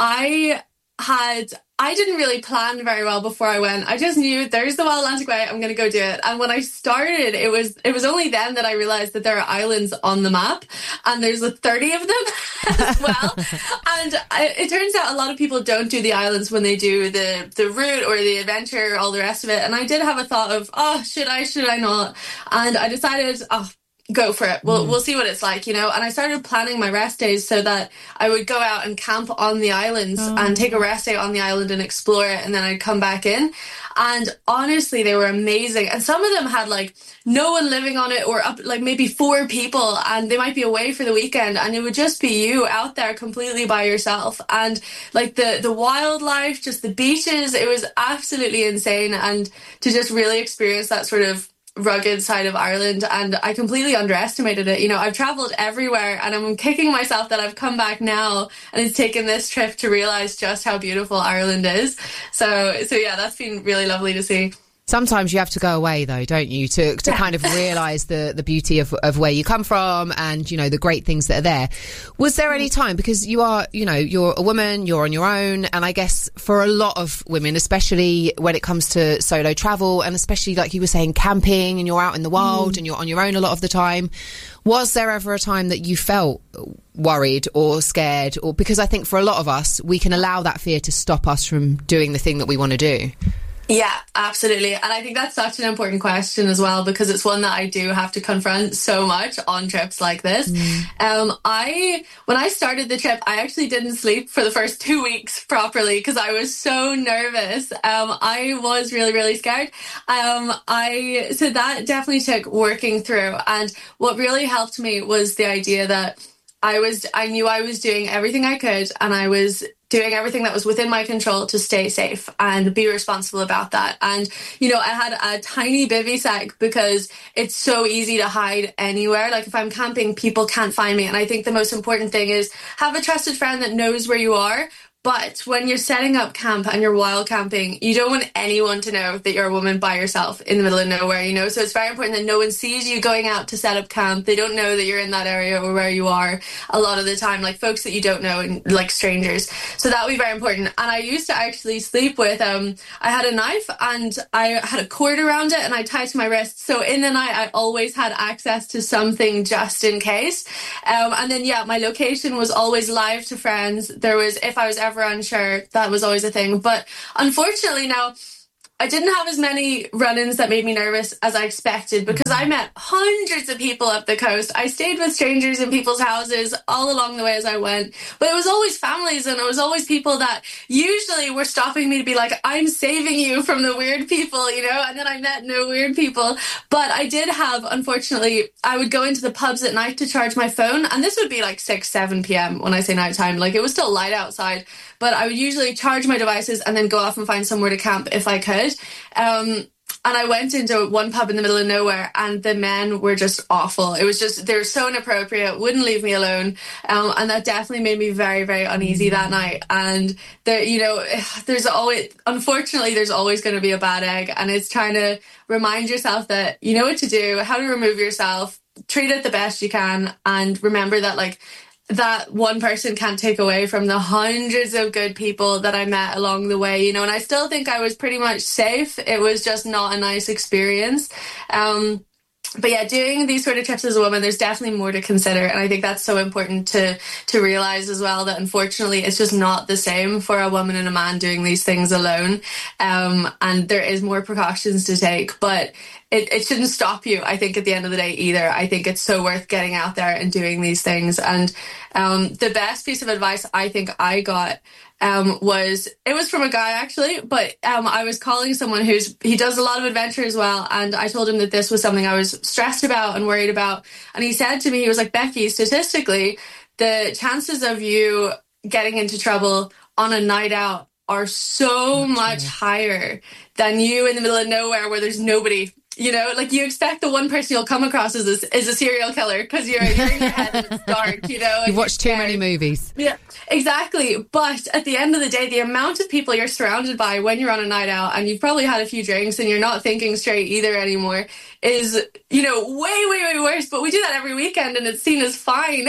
I had... I didn't really plan very well before I went. I just knew there's the Wild Atlantic Way, I'm going to go do it. And when I started, it was it was only then that I realised that there are islands on the map, and there's like thirty of them as well. And I, it turns out a lot of people don't do the islands when they do the, the route or the adventure, all the rest of it. And I did have a thought of, oh, should I, should I not? And I decided, oh, go for it. We'll, mm. we'll see what it's like, you know. And I started planning my rest days so that I would go out and camp on the islands oh. and take a rest day on the island and explore it, and then I'd come back in. And honestly, they were amazing. And some of them had like no one living on it, or up like maybe four people, and they might be away for the weekend, and it would just be you out there completely by yourself. And like the the wildlife, just the beaches, it was absolutely insane. And to just really experience that sort of rugged side of Ireland, and I completely underestimated it. You know, I've traveled everywhere, and I'm kicking myself that I've come back now and it's taken this trip to realize just how beautiful Ireland is. So so yeah, that's been really lovely to see. Sometimes you have to go away, though, don't you, to to yeah. kind of realise the, the beauty of, of where you come from and, you know, the great things that are there. Was there any time, because you are, you know, you're a woman, you're on your own, and I guess for a lot of women, especially when it comes to solo travel, and especially, like you were saying, camping, and you're out in the wild mm. and you're on your own a lot of the time, was there ever a time that you felt worried or scared? Or because I think for a lot of us, we can allow that fear to stop us from doing the thing that we want to do. Yeah, absolutely. And I think that's such an important question as well, because it's one that I do have to confront so much on trips like this. Mm. Um, I, when I started the trip, I actually didn't sleep for the first two weeks properly because I was so nervous. Um, I was really, really scared. Um, I, so that definitely took working through. And what really helped me was the idea that I was, I knew I was doing everything I could, and I was doing everything that was within my control to stay safe and be responsible about that. And, you know, I had a tiny bivy sack because it's so easy to hide anywhere. Like if I'm camping, people can't find me. And I think the most important thing is have a trusted friend that knows where you are, But when you're setting up camp and you're wild camping, you don't want anyone to know that you're a woman by yourself in the middle of nowhere, you know? So it's very important that no one sees you going out to set up camp. They don't know that you're in that area or where you are a lot of the time, like folks that you don't know and like strangers. So that would be very important. And I used to actually sleep with, um, I had a knife and I had a cord around it and I tied to my wrist. So in the night, I always had access to something just in case. Um, and then, yeah, my location was always live to friends. There was, if I was ever unsure, that was always a thing. But unfortunately now, I didn't have as many run-ins that made me nervous as I expected because I met hundreds of people up the coast. I stayed with strangers in people's houses all along the way as I went. But it was always families and it was always people that usually were stopping me to be like, I'm saving you from the weird people, you know? And then I met no weird people. But I did have, unfortunately, I would go into the pubs at night to charge my phone. And this would be like six, seven p.m. when I say nighttime. Like it was still light outside. But I would usually charge my devices and then go off and find somewhere to camp if I could. Um, and I went into one pub in the middle of nowhere and the men were just awful. It was just, they were so inappropriate, wouldn't leave me alone. Um, and that definitely made me very, very uneasy that night. And there, you know, there's always, unfortunately, there's always going to be a bad egg. And it's trying to remind yourself that you know what to do, how to remove yourself, treat it the best you can. And remember that, like, that one person can't take away from the hundreds of good people that I met along the way, you know, and I still think I was pretty much safe. It was just not a nice experience. Um, but yeah, doing these sort of trips as a woman, there's definitely more to consider. And I think that's so important to, to realize as well, that unfortunately it's just not the same for a woman and a man doing these things alone. Um, and there is more precautions to take, but It, it shouldn't stop you, I think, at the end of the day either. I think it's so worth getting out there and doing these things. And um, the best piece of advice I think I got um, was, it was from a guy actually, but um, I was calling someone who's, he does a lot of adventure as well. And I told him that this was something I was stressed about and worried about. And he said to me, he was like, Becky, statistically, the chances of you getting into trouble on a night out are so okay. much higher than you in the middle of nowhere where there's nobody. You know, like you expect the one person you'll come across is a, is a serial killer because you're, you're in your head and it's dark, you know. You've watched too many movies. Yeah, exactly. But at the end of the day, the amount of people you're surrounded by when you're on a night out and you've probably had a few drinks and you're not thinking straight either anymore is, you know, way, way, way worse. But we do that every weekend and it's seen as fine.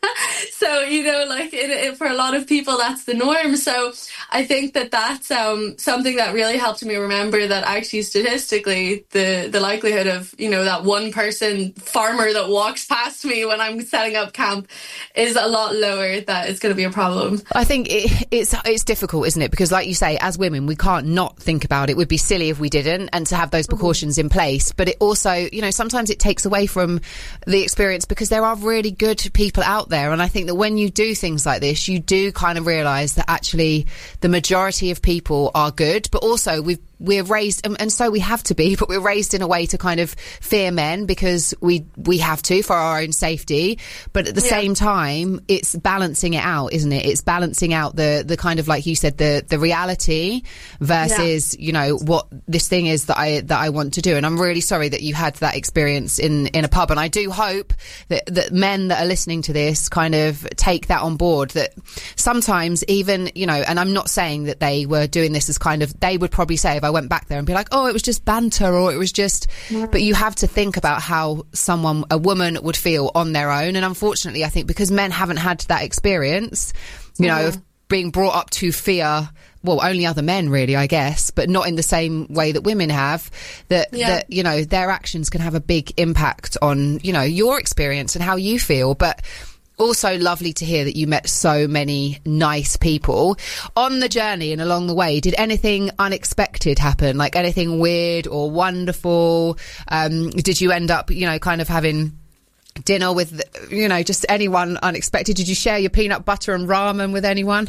So, you know, like it, it, for a lot of people, that's the norm. So I think that that's um, something that really helped me remember that actually statistically the the likelihood of, you know, that one person farmer that walks past me when I'm setting up camp is a lot lower, that it's going to be a problem. I think it, it's it's difficult, isn't it? Because like you say, as women, we can't not think about it. It would be silly if we didn't, and to have those precautions in place. But it also, you know, sometimes it takes away from the experience because there are really good people out there. And I think that when you do things like this, you do kind of realise that actually the majority of people are good, but also we've we're raised, and so we have to be, but we're raised in a way to kind of fear men because we we have to for our own safety. But at the yeah. same time, it's balancing it out, isn't it? It's balancing out the the kind of, like you said, the the reality versus yeah. you know, what this thing is that I that I want to do. And I'm really sorry that you had that experience in in a pub. And I do hope that that men that are listening to this kind of take that on board. That sometimes even, you know, and I'm not saying that they were doing this as kind of, they would probably say if I went back there and be like, oh, it was just banter, or it was just, yeah. but you have to think about how someone, a woman, would feel on their own. And unfortunately, I think because men haven't had that experience, you yeah. know, of being brought up to fear, well, only other men really, I guess, but not in the same way that women have, that, yeah. that, you know, their actions can have a big impact on, you know, your experience and how you feel. But also lovely to hear that you met so many nice people on the journey and along the way. Did anything unexpected happen? Like anything weird or wonderful? Um, did you end up, you know, kind of having dinner with, you know, just anyone unexpected? Did you share your peanut butter and ramen with anyone?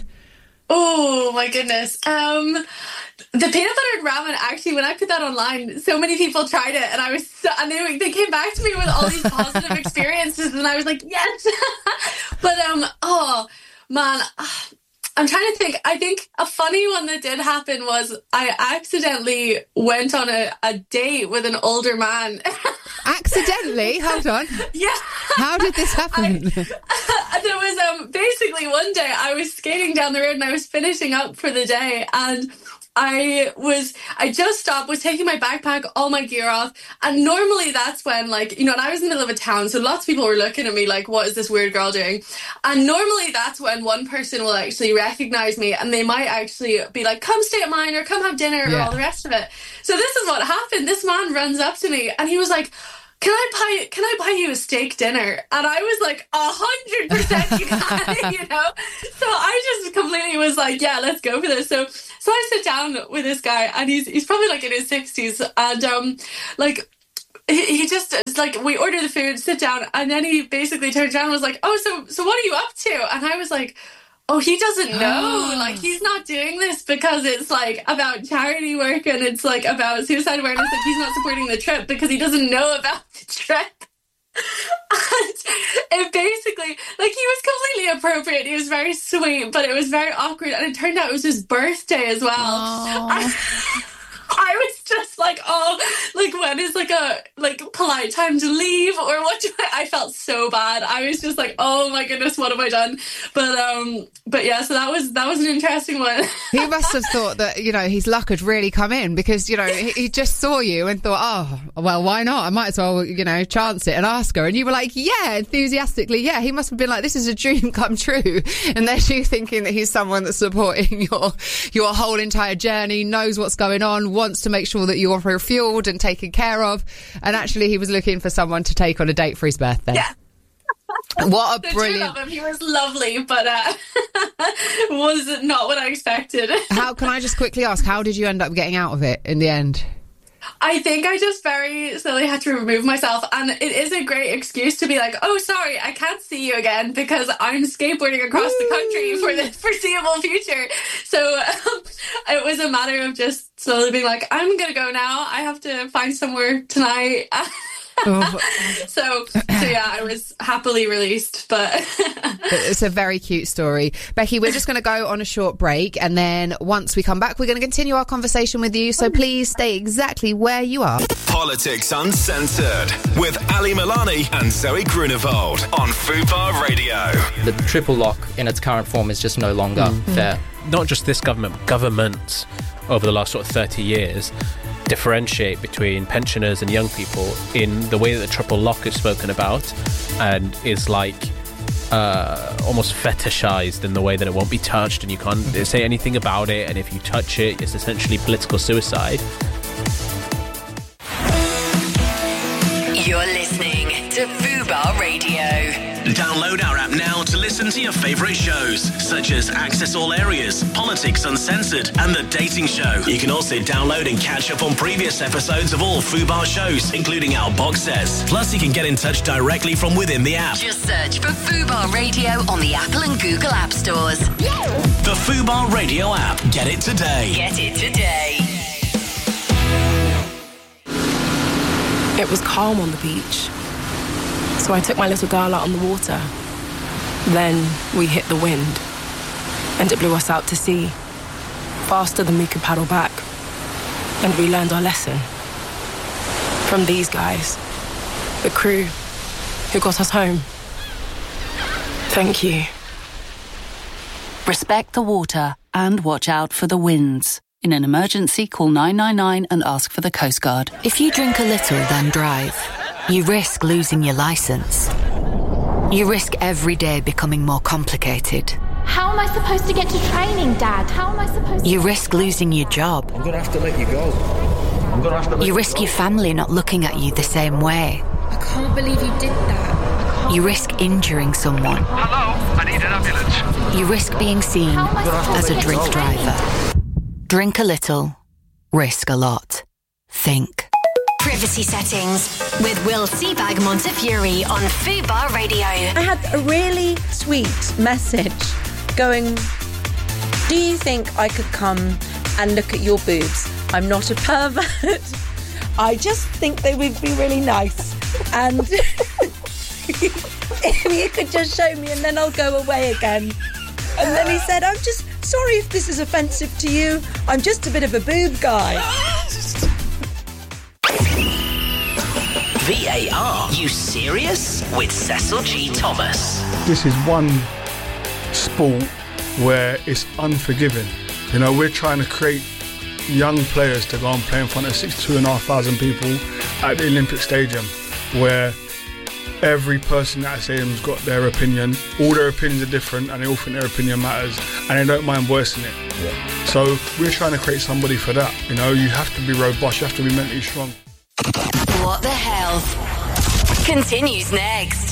Oh my goodness. Um, the peanut butter and ramen, actually, when I put that online, so many people tried it, and I was so, and they, they came back to me with all these positive experiences, and I was like, yes. But um, oh man, I'm trying to think. I think a funny one that did happen was I accidentally went on a, a date with an older man. Accidentally? Hold on. Yeah. How did this happen? I, there was um basically one day I was skating down the road and I was finishing up for the day, and I was, I just stopped, was taking my backpack, all my gear off. And normally that's when, like, you know, and I was in the middle of a town, so lots of people were looking at me like, what is this weird girl doing? And normally that's when one person will actually recognize me and they might actually be like, come stay at mine or come have dinner Yeah. or all the rest of it. So this is what happened. This man runs up to me and he was like, can I buy, can I buy you a steak dinner? And I was like, a hundred percent you can, you know? So I just completely was like, yeah, let's go for this. So, so I sit down with this guy and he's, he's probably like in his sixties and, um, like, he, he just, it's like, we order the food, sit down, and then he basically turns around and was like, oh, so, so what are you up to? And I was like, oh, he doesn't know. Like, he's not doing this because it's, like, about charity work and it's, like, about suicide awareness. Like, he's not supporting the trip because he doesn't know about the trip. And it basically, like, he was completely appropriate. He was very sweet, but it was very awkward. And it turned out it was his birthday as well. I, I was just like, oh, like, when is, like, a, like, polite time to leave? Or what do I, I felt so bad. I was just like, oh, my goodness, what have I done? But, um, but yeah, so that was, that was an interesting one. He must have thought that, you know, his luck had really come in because, you know, he, he just saw you and thought, oh, well, why not? I might as well, you know, chance it and ask her. And you were like, yeah, enthusiastically, yeah. He must have been like, this is a dream come true. And there's you thinking that he's someone that's supporting your, your whole entire journey, knows what's going on, wants to make sure that you're refueled and taken care of. And actually, he was looking for someone to take on a date for his birthday. Yeah. What a the brilliant... Two of him, he was lovely, but uh, was not what I expected. How can I just quickly ask, how did you end up getting out of it in the end? I think I just very slowly had to remove myself, and it is a great excuse to be like, oh, sorry, I can't see you again because I'm skateboarding across Ooh. the country for the foreseeable future. So um, it was a matter of just slowly being like, I'm going to go now. I have to find somewhere tonight. Oh. so, so yeah, I was happily released, but it's a very cute story. Becky, we're just going to go on a short break, and then once we come back, we're going to continue our conversation with you. So please stay exactly where you are. Politics Uncensored with Ali Milani and Zoe Grunewald on Fubar Radio. The triple lock in its current form is just no longer mm. fair. Not just this government, governments over the last sort of thirty years differentiate between pensioners and young people in the way that the triple lock is spoken about and is like uh, almost fetishized in the way that it won't be touched and you can't say anything about it, and if you touch it, it's essentially political suicide. You're listening to Fubar Radio. Download our app now to listen to your favourite shows, such as Access All Areas, Politics Uncensored, and The Dating Show. You can also download and catch up on previous episodes of all Fubar shows, including our box sets. Plus, you can get in touch directly from within the app. Just search for Fubar Radio on the Apple and Google App Stores. The Fubar Radio app. Get it today. Get it today. It was calm on the beach. So I took my little girl out on the water. Then we hit the wind, and it blew us out to sea, faster than we could paddle back. And we learned our lesson from these guys, the crew who got us home. Thank you. Respect the water and watch out for the winds. In an emergency, call nine nine nine and ask for the Coast Guard. If you drink a little, then drive. You risk losing your license. You risk every day becoming more complicated. How am I supposed to get to training, Dad? How am I supposed to... You risk losing your job. I'm going to have to let you go. I'm going to have to let you you risk go. your family not looking at you the same way. I can't believe you did that. You risk injuring someone. Hello, I need an ambulance. You risk being seen as a drink driver. Drink a little, risk a lot. Think. Privacy Settings with Will Seabag Montefiore on Fubar Radio. I had a really sweet message going, do you think I could come and look at your boobs? I'm not a pervert. I just think they would be really nice. And if you could just show me and then I'll go away again. And then he said, I'm just sorry if this is offensive to you. I'm just a bit of a boob guy. V A R. You serious? With Cecil G. Thomas. This is one sport where it's unforgiving. You know, we're trying to create young players to go and play in front of sixty-two and a half thousand people at the Olympic Stadium, where every person at that stadium's got their opinion. All their opinions are different, and they all think their opinion matters, and they don't mind voicing it. Yeah. So we're trying to create somebody for that. You know, you have to be robust, you have to be mentally strong. What the Health continues next.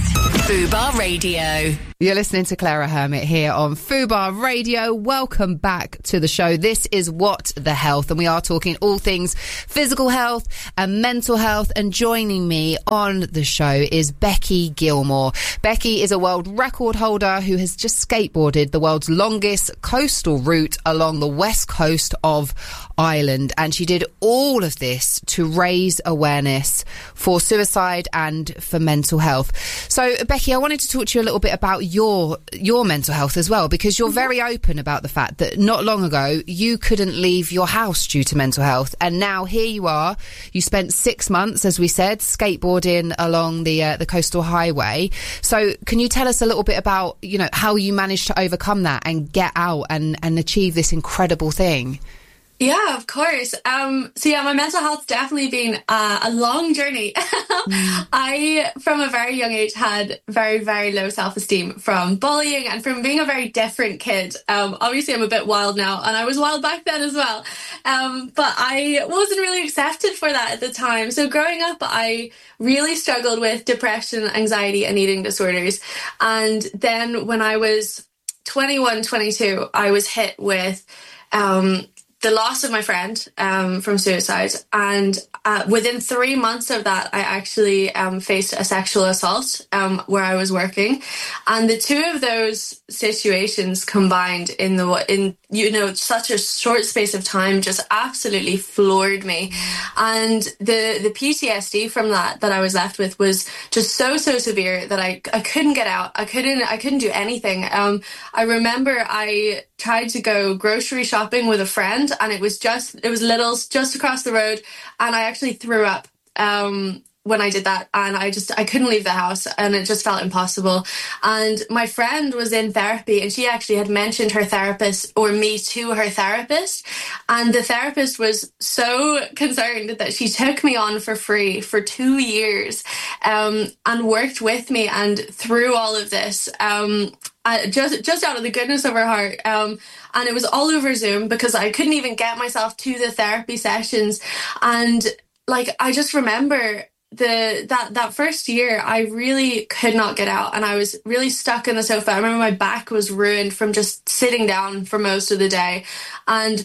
Fubar Radio. You're listening to Clara Hermit here on Fubar Radio. Welcome back to the show. This is What the Health, and we are talking all things physical health and mental health. And joining me on the show is Becky Gilmore. Becky is a world record holder who has just skateboarded the world's longest coastal route along the west coast of Ireland. And she did all of this to raise awareness for suicide and for mental health. So, Becky, I wanted to talk to you a little bit about your your mental health as well, because you're very open about the fact that not long ago you couldn't leave your house due to mental health, and now here you are. You spent six months, as we said, skateboarding along the uh, the coastal highway. So can you tell us a little bit about, you know, how you managed to overcome that and get out and and achieve this incredible thing? Yeah, of course. Um, so yeah, my mental health's definitely been uh, a long journey. mm. I, from a very young age, had very, very low self-esteem from bullying and from being a very different kid. Um, obviously, I'm a bit wild now, and I was wild back then as well. Um, but I wasn't really accepted for that at the time. So growing up, I really struggled with depression, anxiety, and eating disorders. And then when I was twenty-one, twenty-two, I was hit with Um, the loss of my friend um, from suicide. And uh, within three months of that, I actually um, faced a sexual assault um, where I was working. And the two of those situations combined in the, in, you know, such a short space of time just absolutely floored me. And the, the P T S D from that, that I was left with was just so, so severe that I, I couldn't get out. I couldn't, I couldn't do anything. Um, I remember I tried to go grocery shopping with a friend, and it was just, it was Lidl's just across the road, and I actually threw up um, when I did that, and I just, I couldn't leave the house, and it just felt impossible. And my friend was in therapy, and she actually had mentioned her therapist or me to her therapist, and the therapist was so concerned that she took me on for free for two years um, and worked with me and through all of this. Um, Uh, just just out of the goodness of her heart. Um, and it was all over Zoom because I couldn't even get myself to the therapy sessions. And like, I just remember the that that first year, I really could not get out, and I was really stuck in the sofa. I remember my back was ruined from just sitting down for most of the day. And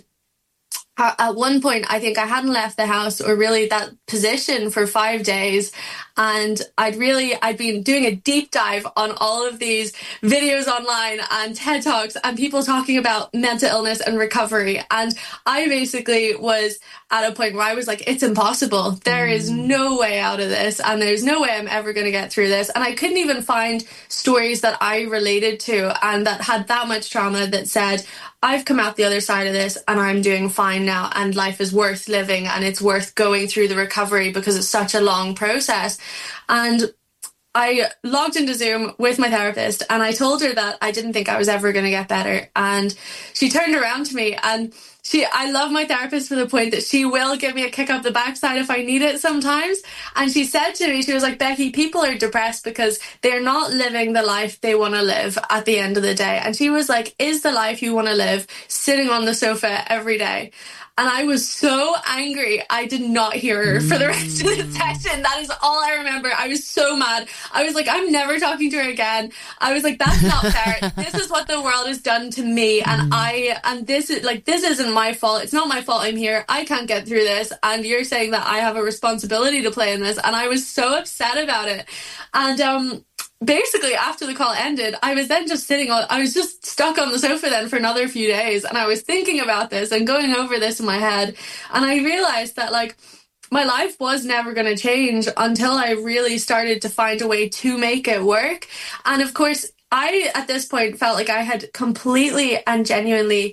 at one point, I think I hadn't left the house or really that position for five days. And I'd really, I'd been doing a deep dive on all of these videos online and TED Talks and people talking about mental illness and recovery. And I basically was at a point where I was like, it's impossible. There is no way out of this. And there's no way I'm ever going to get through this. And I couldn't even find stories that I related to and that had that much trauma that said, I've come out the other side of this and I'm doing fine now, and life is worth living and it's worth going through the recovery because it's such a long process. And I logged into Zoom with my therapist and I told her that I didn't think I was ever going to get better. And she turned around to me, and she, I love my therapist to the point that she will give me a kick up the backside if I need it sometimes. And she said to me, she was like, Becky, people are depressed because they're not living the life they want to live at the end of the day. And she was like, is the life you want to live sitting on the sofa every day? And I was so angry, I did not hear her for the rest of the session. That is all I remember. I was so mad. I was like, I'm never talking to her again. I was like, that's not fair. This is what the world has done to me. And I, and this is like, this isn't my fault. It's not my fault I'm here. I can't get through this. And you're saying that I have a responsibility to play in this. And I was so upset about it. And, um, basically, after the call ended, I was then just sitting on, I was just stuck on the sofa then for another few days. And I was thinking about this and going over this in my head. And I realized that, like, my life was never going to change until I really started to find a way to make it work. And of course, I, at this point, felt like I had completely and genuinely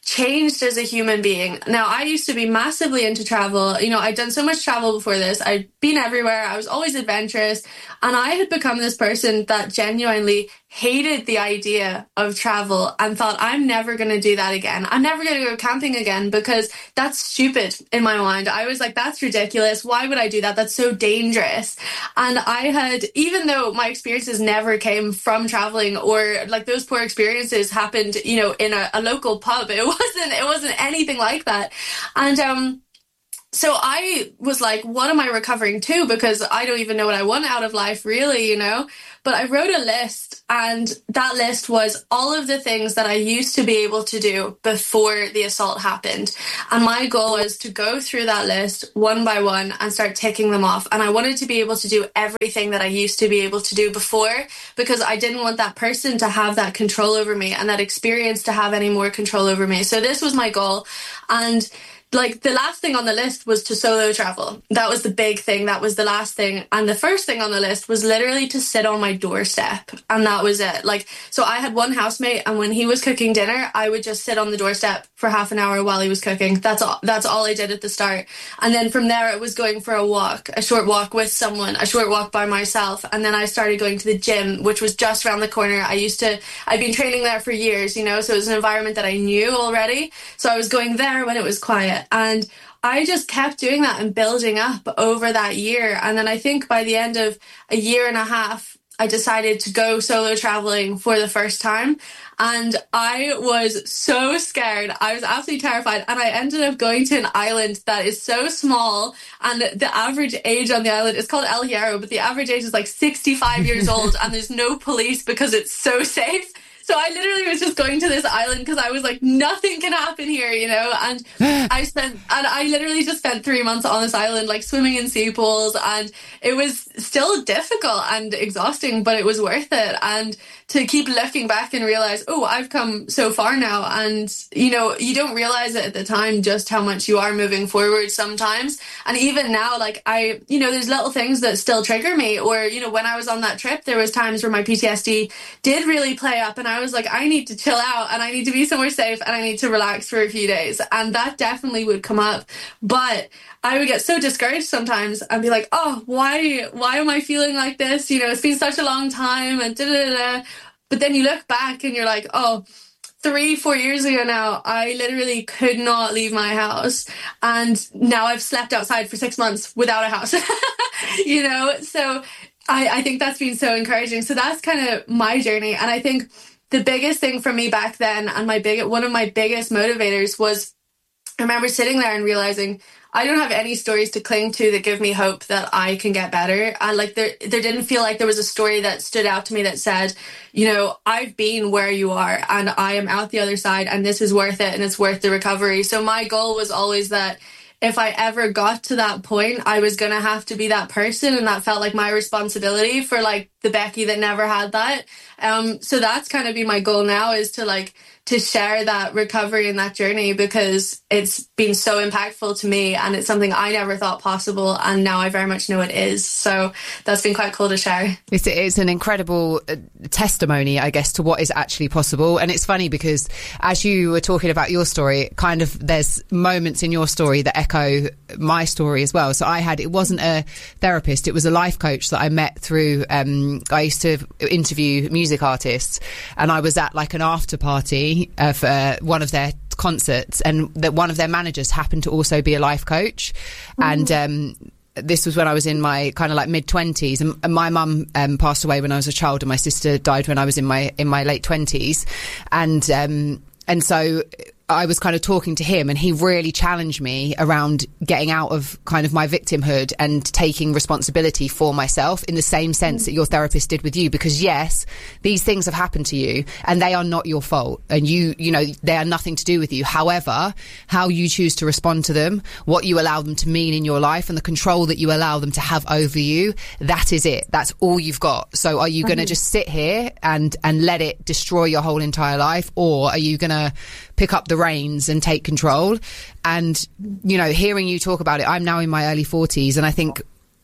changed as a human being. Now, I used to be massively into travel. You know, I'd done so much travel before this. I'd been everywhere. I was always adventurous. And I had become this person that genuinely hated the idea of travel and thought, I'm never going to do that again. I'm never going to go camping again because that's stupid in my mind. I was like, that's ridiculous. Why would I do that? That's so dangerous. And I had, even though my experiences never came from traveling, or like those poor experiences happened, you know, in a, a local pub, it wasn't, it wasn't anything like that. And, um, So I was like, what am I recovering to? Because I don't even know what I want out of life, really, you know? But I wrote a list, and that list was all of the things that I used to be able to do before the assault happened. And my goal was to go through that list one by one and start ticking them off. And I wanted to be able to do everything that I used to be able to do before, because I didn't want that person to have that control over me and that experience to have any more control over me. So this was my goal. And like the last thing on the list was to solo travel. That was the big thing. That was the last thing. And the first thing on the list was literally to sit on my doorstep. And that was it. Like, so I had one housemate, and when he was cooking dinner, I would just sit on the doorstep for half an hour while he was cooking. That's all, that's all I did at the start. And then from there, it was going for a walk, a short walk with someone, a short walk by myself. And then I started going to the gym, which was just around the corner. I used to, I'd been training there for years, you know, so it was an environment that I knew already. So I was going there when it was quiet. And I just kept doing that and building up over that year. And then I think by the end of a year and a half, I decided to go solo traveling for the first time. And I was so scared. I was absolutely terrified. And I ended up going to an island that is so small. And the average age on the island is called El Hierro, but the average age is like sixty-five years old. And there's no police because it's so safe. So I literally was just going to this island because I was like, nothing can happen here, you know? And I spent, and I literally just spent three months on this island, like swimming in sea pools. And it was still difficult and exhausting, but it was worth it. And to keep looking back and realize, oh, I've come so far now. And, you know, you don't realize it at the time just how much you are moving forward sometimes. And even now, like I, you know, there's little things that still trigger me. Or, you know, when I was on that trip, there was times where my P T S D did really play up, and I I was like, I need to chill out and I need to be somewhere safe and I need to relax for a few days. And that definitely would come up. But I would get so discouraged sometimes and be like, oh, why, why am I feeling like this? You know, it's been such a long time and da da da. But then you look back and you're like, oh, three, four years ago now, I literally could not leave my house. And now I've slept outside for six months without a house, you know? So I, I think that's been so encouraging. So that's kind of my journey. And I think the biggest thing for me back then, and my big one of my biggest motivators was, I remember sitting there and realizing I don't have any stories to cling to that give me hope that I can get better. And like there, there didn't feel like there was a story that stood out to me that said, you know, I've been where you are and I am out the other side and this is worth it and it's worth the recovery. So my goal was always that if I ever got to that point, I was going to have to be that person. And that felt like my responsibility for like the Becky that never had that. Um, so that's kind of been my goal now, is to like, to share that recovery and that journey, because it's been so impactful to me and it's something I never thought possible. And now I very much know it is. So that's been quite cool to share. It's, it's an incredible uh, testimony, I guess, to what is actually possible. And it's funny because as you were talking about your story, kind of there's moments in your story that echo my story as well. So I had, it wasn't a therapist, it was a life coach that I met through, um, I used to interview music artists, and I was at like an after party Uh, for uh, one of their concerts, and that one of their managers happened to also be a life coach. Mm. And um, this was when I was in my kind of like mid twenties, and, and my mum um, passed away when I was a child, and my sister died when I was in my in my late twenties, and um, and so I was kind of talking to him, and he really challenged me around getting out of kind of my victimhood and taking responsibility for myself in the same sense that your therapist did with you. Because yes, these things have happened to you and they are not your fault, and you, you know, they are nothing to do with you. However, how you choose to respond to them, what you allow them to mean in your life, and the control that you allow them to have over you, that is it. That's all you've got. So are you going to just sit here and, and let it destroy your whole entire life? Or are you going to pick up the reins and take control? And, you know, hearing you talk about it, I'm now in my early forties, and I think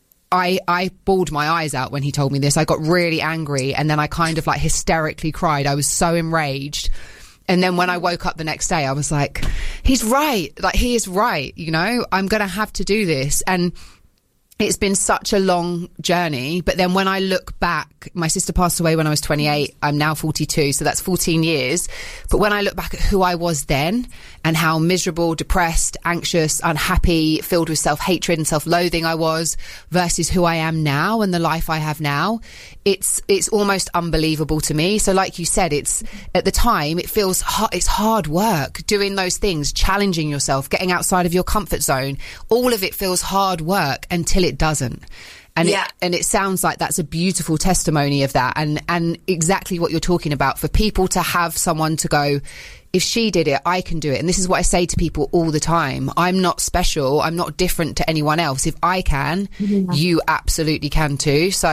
I, I bawled my eyes out when he told me this. I got really angry, and then I kind of like hysterically cried. I was so enraged. And then when I woke up the next day, I was like, he's right. Like, he is right. You know, I'm going to have to do this. And it's been such a long journey. But then when I look back, my sister passed away when I was twenty-eight. I'm now forty-two. So that's fourteen years. But when I look back at who I was then and how miserable, depressed, anxious, unhappy, filled with self-hatred and self-loathing I was versus who I am now and the life I have now, it's it's almost unbelievable to me. So like you said, it's at the time, it feels hard, it's hard work doing those things, challenging yourself, getting outside of your comfort zone. All of it feels hard work until it doesn't. And yeah. it, and it sounds like that's a beautiful testimony of that, and and exactly what you're talking about, for people to have someone to go, if she did it, I can do it. And this is what I say to people all the time. I'm not special. I'm not different to anyone else. If I can, yeah. you absolutely can too. So